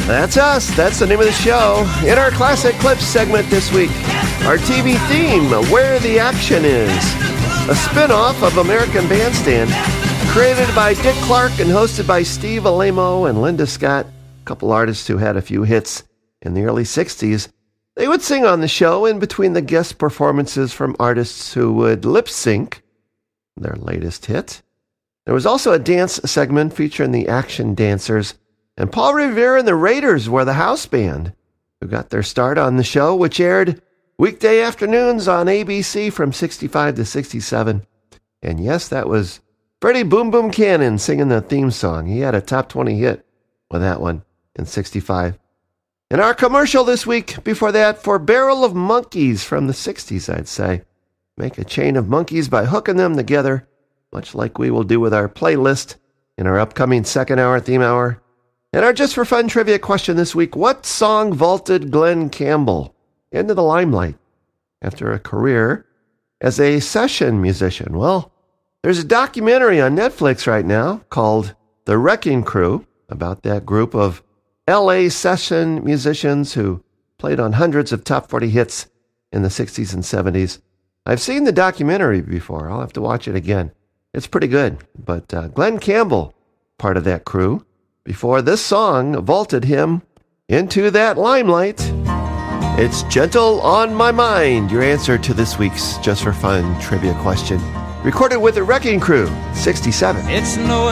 That's us. That's the name of the show. In our Classic Clips segment this week, our TV theme, Where the Action Is, a spin-off of American Bandstand, created by Dick Clark and hosted by Steve Alamo and Linda Scott, a couple artists who had a few hits in the early 60s. They would sing on the show in between the guest performances from artists who would lip-sync their latest hit. There was also a dance segment featuring the Action Dancers, and Paul Revere and the Raiders were the house band who got their start on the show, which aired weekday afternoons on ABC from 65 to 67. And yes, that was Freddie Boom Boom Cannon singing the theme song. He had a top 20 hit with that one in 65. And our commercial this week, before that, for Barrel of Monkeys from the 60s, I'd say. Make a chain of monkeys by hooking them together, much like we will do with our playlist in our upcoming second hour theme hour. And our Just for Fun trivia question this week, what song vaulted Glen Campbell into the limelight after a career as a session musician? Well, there's a documentary on Netflix right now called The Wrecking Crew about that group of LA session musicians who played on hundreds of top 40 hits in the 60s and 70s. I've seen the documentary before. I'll have to watch it again. It's pretty good. But Glen Campbell, part of that crew, before this song vaulted him into that limelight. It's Gentle on My Mind, your answer to this week's Just for Fun trivia question. Recorded with the Wrecking Crew, 67. It's no